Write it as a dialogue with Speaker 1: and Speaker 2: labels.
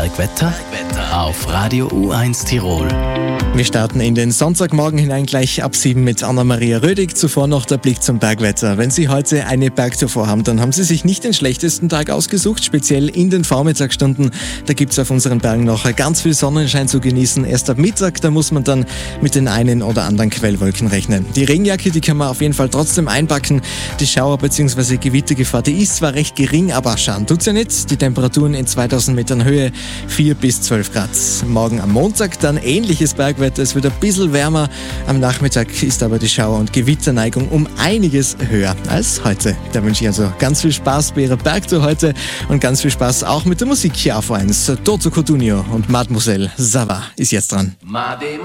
Speaker 1: Bergwetter auf Radio U1 Tirol.
Speaker 2: Wir starten in den Sonntagmorgen hinein gleich ab 7 mit Anna-Maria Rödig. Zuvor noch der Blick zum Bergwetter. Wenn Sie heute eine Bergtour vorhaben, dann haben Sie sich nicht den schlechtesten Tag ausgesucht, speziell in den Vormittagsstunden. Da gibt es auf unseren Bergen noch ganz viel Sonnenschein zu genießen. Erst ab Mittag, da muss man dann mit den einen oder anderen Quellwolken rechnen. Die Regenjacke, die kann man auf jeden Fall trotzdem einpacken. Die Schauer- bzw. Gewittergefahr, die ist zwar recht gering, aber schaden tut's ja nicht. Die Temperaturen in 2000 Metern Höhe 4 bis 12 Grad. Morgen am Montag dann ähnliches Bergwetter. Es wird ein bisschen wärmer. Am Nachmittag ist aber die Schauer- und Gewitterneigung um einiges höher als heute. Da wünsche ich also ganz viel Spaß bei Ihrer Bergtour heute und ganz viel Spaß auch mit der Musik hier auf 1. Toto Cotugno und Mademoiselle Ça va ist jetzt dran.